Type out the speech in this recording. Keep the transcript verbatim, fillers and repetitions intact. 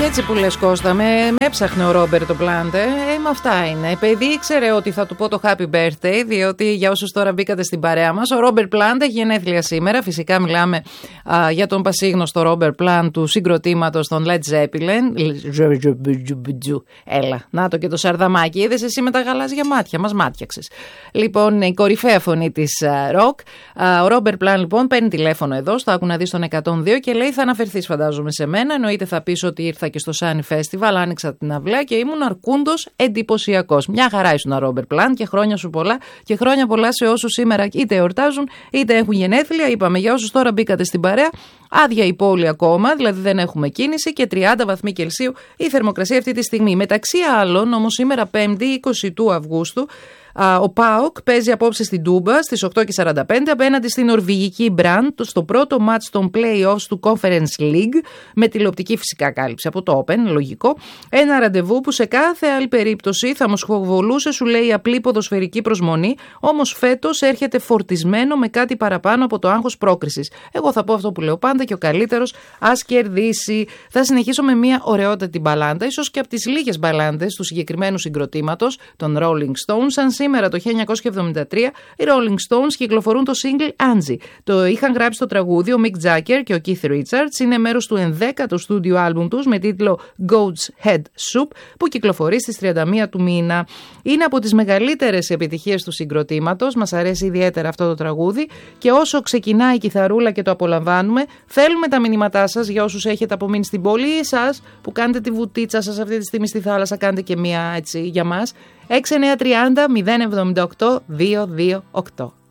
Έτσι που λες, Κώστα, με, με έψαχνε ο Ρόμπερτο Πλάντε. Ε, με αυτά είναι. Επειδή ήξερε ότι θα του πω το happy birthday, διότι για όσους τώρα μπήκατε στην παρέα μας, ο Ρόμπερτ Πλάντε έχει γενέθλια σήμερα. Φυσικά μιλάμε α, για τον πασίγνωστο Ρόμπερτ Πλάντε του συγκροτήματος των Led Zeppelin. Έλα, να το και το σαρδαμάκι. Είδες εσύ με τα γαλάζια μάτια, μας μάτιαξες. Λοιπόν, η κορυφαία φωνή της ροκ. Ο Ρόμπερτ Πλάντε λοιπόν παίρνει τηλέφωνο εδώ, στο Άκου να δεις τον εκατόν δύο και λέει: θα αναφερθείς, φαντάζομαι, σε μένα. Εννοείται θα πεις ότι ήρθα και στο Sunny Festival, άνοιξα την αυλά και ήμουν αρκούντος εντυπωσιακός. Μια χαρά ήσουν, Ρόμπερτ Πλάντε, και χρόνια σου πολλά και χρόνια πολλά σε όσους σήμερα είτε εορτάζουν είτε έχουν γενέθλια. Είπαμε για όσους τώρα μπήκατε στην παρέα, άδεια η πόλη ακόμα, δηλαδή δεν έχουμε κίνηση και τριάντα βαθμοί Κελσίου η θερμοκρασία αυτή τη στιγμή. Μεταξύ άλλων, όμως, σήμερα Πέμπτη, είκοσι του Αυγούστου, ο ΠΑΟΚ παίζει απόψε στην Τούμπα στις οκτώ και σαράντα πέντε απέναντι στην νορβηγική Μπραντ στο πρώτο μάτς των play-offs του Conference League, με τηλεοπτική φυσικά κάλυψη από το Open, λογικό. Ένα ραντεβού που σε κάθε άλλη περίπτωση θα μοσχοβολούσε, σου λέει, απλή ποδοσφαιρική προσμονή, όμως φέτος έρχεται φορτισμένο με κάτι παραπάνω από το άγχος πρόκρισης. Εγώ θα πω αυτό που λέω πάντα, και ο καλύτερος ας κερδίσει. Θα συνεχίσω με μια ωραιότατη μπαλάντα, ίσως και από τις λίγες μπαλάντες του συγκεκριμένου συγκροτήματος, των Rolling Stones. Αν σήμερα το χίλια εννιακόσια εβδομήντα τρία οι Rolling Stones κυκλοφορούν το single Angie. Το είχαν γράψει το τραγούδι ο Mick Jagger και ο Keith Richards. Είναι μέρος του ενδέκατου στούντιο άλμπουμ τους με τίτλο Goat's Head Soup, που κυκλοφορεί στις τριάντα μία του μήνα. Είναι από τις μεγαλύτερες επιτυχίες του συγκροτήματος. Μας αρέσει ιδιαίτερα αυτό το τραγούδι και όσο ξεκινάει η κιθαρούλα και το απολαμβάνουμε, θέλουμε τα μηνύματά σας για όσους έχετε απομείνει στην πόλη ή εσάς που κάνετε τη βουτίτσα σας αυτή τη στιγμή στη θάλασσα. Κάντε και μία έτσι για μας. έξι εννιά τριάντα μηδέν εβδομήντα οκτώ διακόσια είκοσι οκτώ.